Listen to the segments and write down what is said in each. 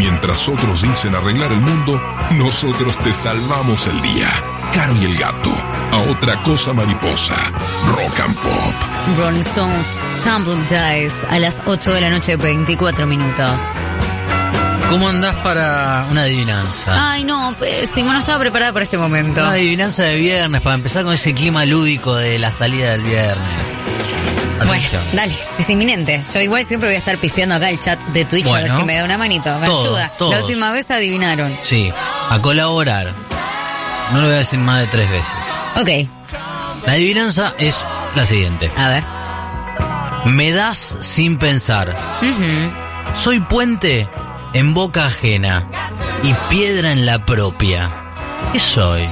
Mientras otros dicen arreglar el mundo, nosotros te salvamos el día. Caro y el Gato, a otra cosa mariposa. Rock and Pop. Rolling Stones, Tumbling Dice, a las 8 de la noche, 24 minutos. ¿Cómo andás para una adivinanza? Ay, no, pésimo, no estaba preparada para este momento. Una adivinanza de viernes, para empezar con ese clima lúdico de la salida del viernes. Atención. Bueno, dale, es inminente. Yo igual siempre voy a estar pispeando acá el chat de Twitch, a ver si me da una manito, me ayuda. Todos. La última vez adivinaron. Sí, a colaborar. No lo voy a decir más de 3 veces. Ok. La adivinanza es la siguiente. A ver. Me das sin pensar. Soy puente en boca ajena y piedra en la propia. ¿Qué soy?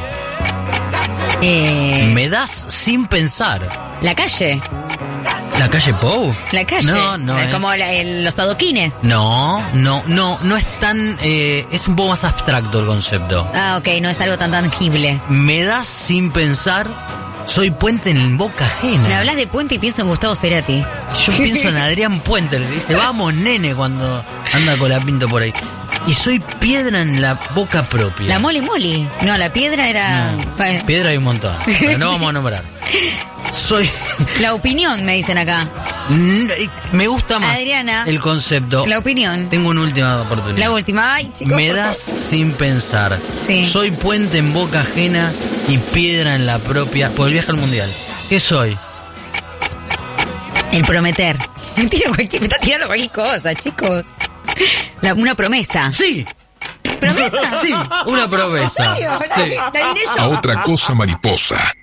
Me das sin pensar. La calle. ¿La calle Pou? La calle. No. Como los adoquines. No es tan... es un poco más abstracto el concepto. Ah, ok, no es algo tan tangible. Me das sin pensar, soy puente en boca ajena. Me hablas de puente y pienso en Gustavo Cerati. Yo pienso en Adrián Puente, el que dice, vamos nene, cuando anda con la pinta por ahí. Y soy piedra en la boca propia. La Moli Moli. No, la piedra era... No, piedra hay un montón, pero no vamos a nombrar. Soy... La opinión, me dicen acá. Me gusta más Adriana, el concepto. La opinión. Tengo una última oportunidad. La última. Ay, chicos. Me das sin pensar. Sí. Soy puente en boca ajena y piedra en la propia. Por el viaje al mundial. ¿Qué soy? El prometer. Me está tirando cualquier cosa, chicos. Una promesa. Sí. ¿Promesa? Sí, una promesa. ¿En serio? Sí. La diré yo. A otra cosa mariposa.